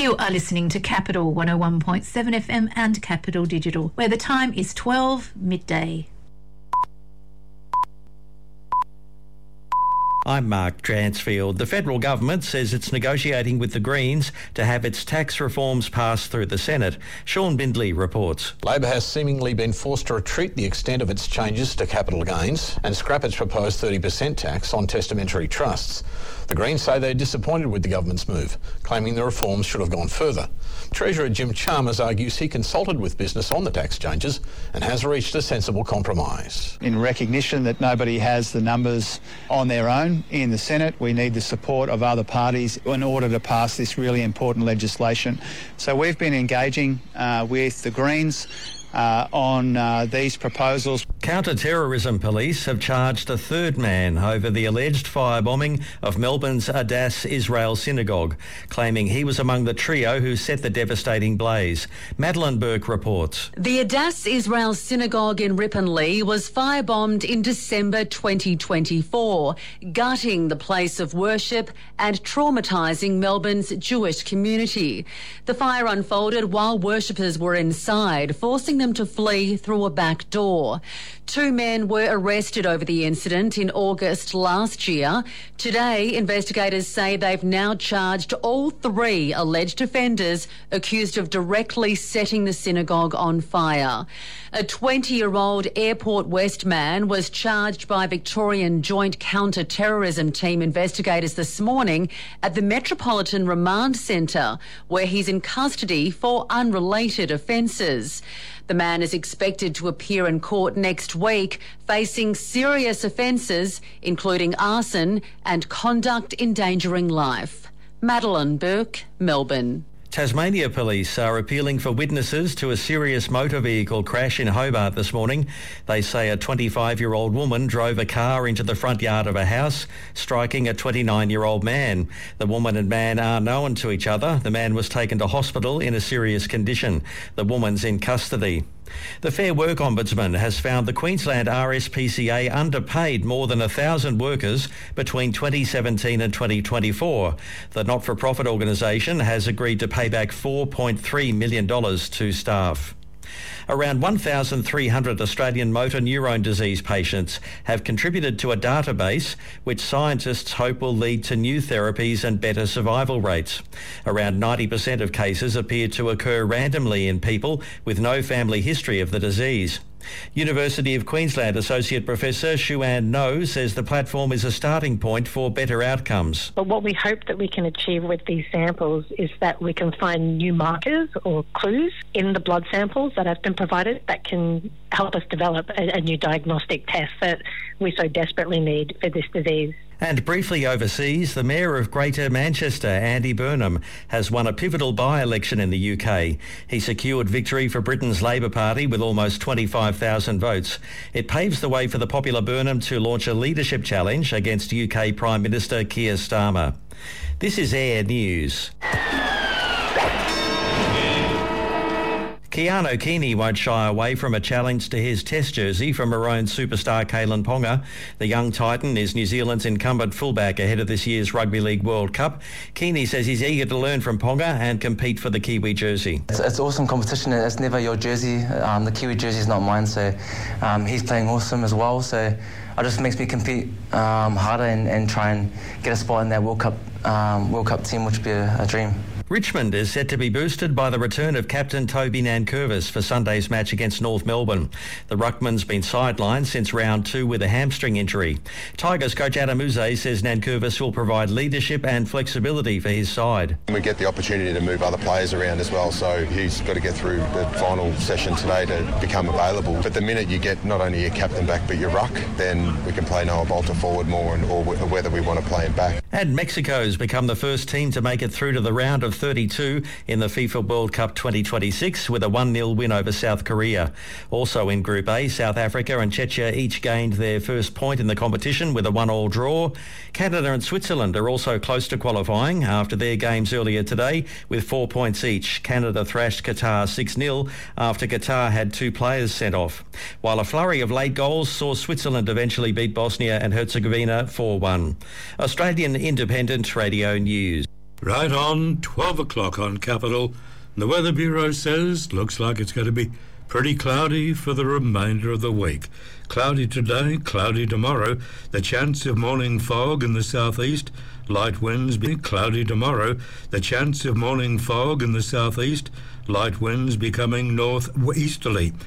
You are listening to Capital 101.7 FM and Capital Digital, where the time is 12 midday. I'm Mark Dransfield. The federal government says it's negotiating with the Greens to have its tax reforms passed through the Senate. Sean Bindley reports. Labor has seemingly been forced to retreat the extent of its changes to capital gains and scrap its proposed 30% tax on testamentary trusts. The Greens say they're disappointed with the government's move, claiming the reforms should have gone further. Treasurer Jim Chalmers argues he consulted with business on the tax changes and has reached a sensible compromise. In recognition that nobody has the numbers on their own in the Senate, we need the support of other parties in order to pass this really important legislation. So we've been engaging with the Greens on these proposals. Counter-terrorism police have charged a third man over the alleged firebombing of Melbourne's Adass Israel Synagogue, claiming he was among the trio who set the devastating blaze. Madeline Burke reports. The Adass Israel Synagogue in Ripponlea was firebombed in December 2024, gutting the place of worship and traumatising Melbourne's Jewish community. The fire unfolded while worshippers were inside, forcing them to flee through a back door. 2 men were arrested over the incident in August last year. Today, investigators say they've now charged all 3 alleged offenders accused of directly setting the synagogue on fire. A 20-year-old Airport West man was charged by Victorian Joint Counter-Terrorism Team investigators this morning at the Metropolitan Remand Centre, where he's in custody for unrelated offences. The man is expected to appear in court next week, facing serious offences, including arson and conduct endangering life. Madeline Burke, Melbourne. Tasmania police are appealing for witnesses to a serious motor vehicle crash in Hobart this morning. They say a 25-year-old woman drove a car into the front yard of a house, striking a 29-year-old man. The woman and man are known to each other. The man was taken to hospital in a serious condition. The woman's in custody. The Fair Work Ombudsman has found the Queensland RSPCA underpaid more than 1,000 workers between 2017 and 2024. The not-for-profit organisation has agreed to pay back $4.3 million to staff. Around 1,300 Australian motor neurone disease patients have contributed to a database which scientists hope will lead to new therapies and better survival rates. Around 90% of cases appear to occur randomly in people with no family history of the disease. University of Queensland Associate Professor Shuan No says the platform is a starting point for better outcomes. But what we hope that we can achieve with these samples is that we can find new markers or clues in the blood samples that have been provided that can help us develop a new diagnostic test that we so desperately need for this disease. And briefly overseas, the Mayor of Greater Manchester, Andy Burnham, has won a pivotal by-election in the UK. He secured victory for Britain's Labour Party with almost 25,000 votes. It paves the way for the popular Burnham to launch a leadership challenge against UK Prime Minister Keir Starmer. This is Air News. Keanu Keaney won't shy away from a challenge to his Test jersey from Maroon superstar Kalen Ponga. The young Titan is New Zealand's incumbent fullback ahead of this year's Rugby League World Cup. Keaney says he's eager to learn from Ponga and compete for the Kiwi jersey. It's awesome competition. It's never your jersey. The Kiwi jersey is not mine, so he's playing awesome as well. So it just makes me compete harder and try and get a spot in that World Cup team, which would be a dream. Richmond is set to be boosted by the return of captain Toby Nankervis for Sunday's match against North Melbourne. The Ruckman's been sidelined since round 2 with a hamstring injury. Tigers coach Adam Uze says Nankervis will provide leadership and flexibility for his side. We get the opportunity to move other players around as well, so he's got to get through the final session today to become available. But the minute you get not only your captain back but your ruck, then we can play Noah Bolter forward more or whether we want to play him back. And Mexico's become the first team to make it through to the round of 32 in the FIFA World Cup 2026 with a 1-0 win over South Korea. Also in Group A, South Africa and Czechia each gained their first point in the competition with a 1-1 draw. Canada and Switzerland are also close to qualifying after their games earlier today with 4 points each. Canada thrashed Qatar 6-0 after Qatar had 2 players sent off, while a flurry of late goals saw Switzerland eventually beat Bosnia and Herzegovina 4-1. Australian Independent Radio News. Right on 12 o'clock on Capital. The Weather Bureau says looks like it's going to be pretty cloudy for the remainder of the week. Cloudy today, cloudy tomorrow. The chance of morning fog in the southeast. Light winds be cloudy tomorrow. The chance of morning fog in the southeast. Light winds becoming northeasterly.